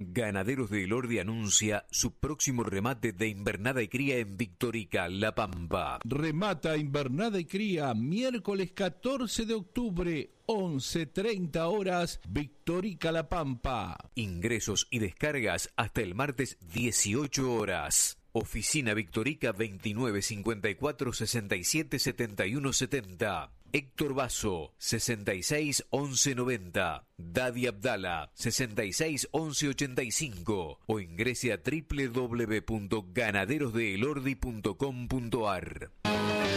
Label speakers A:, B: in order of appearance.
A: Ganaderos de Elordi anuncia su próximo remate de invernada y cría en Victorica, La Pampa.
B: Remata invernada y cría miércoles 14 de octubre, 11:30 horas, Victorica, La Pampa.
A: Ingresos y descargas hasta el martes 18 horas. Oficina Victorica 29 54 67 71 70. Héctor Basso 66 11 90. Dadi Abdala 66 11 85. O ingrese a www.ganaderosdeelordi.com.ar.